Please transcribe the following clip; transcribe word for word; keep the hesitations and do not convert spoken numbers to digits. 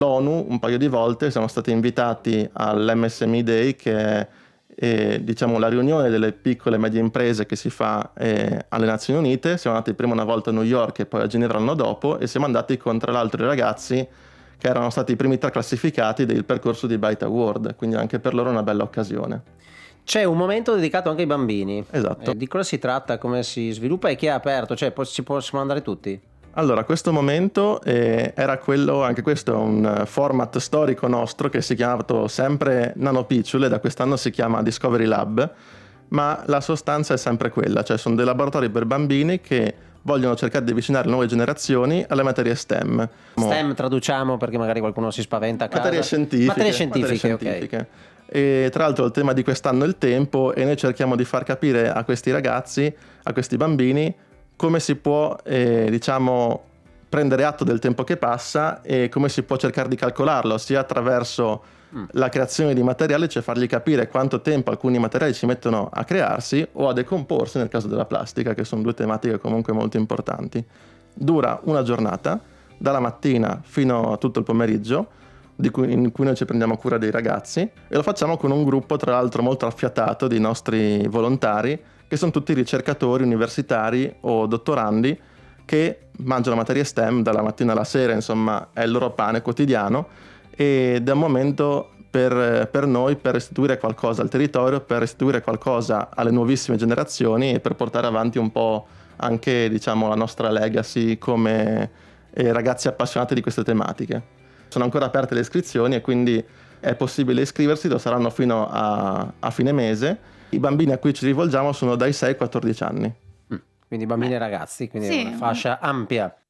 L'ONU un paio di volte siamo stati invitati all'M S M E Day, che è eh, diciamo la riunione delle piccole e medie imprese che si fa eh, alle Nazioni Unite. Siamo andati prima una volta a New York e poi a Ginevra l'anno dopo, e siamo andati con tra l'altro i ragazzi che erano stati i primi tre classificati del percorso di Byte Award, quindi anche per loro è una bella occasione. C'è un momento dedicato anche ai bambini. Esatto. Eh, di cosa si tratta, come si sviluppa e chi è aperto? Cioè po- si possono andare tutti? Allora, questo momento eh, era quello, anche questo è un format storico nostro che si è chiamato sempre Nanopicciole, da quest'anno si chiama Discovery Lab, ma la sostanza è sempre quella, cioè sono dei laboratori per bambini che vogliono cercare di avvicinare le nuove generazioni alle materie STEM. STEM traduciamo perché magari qualcuno si spaventa a casa. Materie scientifiche. Materie scientifiche, materie scientifiche. Okay. E tra l'altro il tema di quest'anno è il tempo, e noi cerchiamo di far capire a questi ragazzi, a questi bambini, come si può, eh, diciamo, prendere atto del tempo che passa e come si può cercare di calcolarlo, sia attraverso mm. la creazione di materiali, cioè fargli capire quanto tempo alcuni materiali ci mettono a crearsi o a decomporsi nel caso della plastica, che sono due tematiche comunque molto importanti. Dura una giornata, dalla mattina fino a tutto il pomeriggio, di cui, in cui noi ci prendiamo cura dei ragazzi, e lo facciamo con un gruppo tra l'altro molto affiatato di nostri volontari, che sono tutti ricercatori universitari o dottorandi che mangiano materie STEM dalla mattina alla sera, insomma è il loro pane quotidiano, ed è un momento per, per noi per restituire qualcosa al territorio, per restituire qualcosa alle nuovissime generazioni e per portare avanti un po' anche, diciamo, la nostra legacy come eh, ragazzi appassionati di queste tematiche. Sono ancora aperte le iscrizioni e quindi è possibile iscriversi, lo saranno fino a, a fine mese. I bambini a cui ci rivolgiamo sono dai sei ai quattordici anni. Quindi bambini e ragazzi, quindi Sì. è una fascia ampia.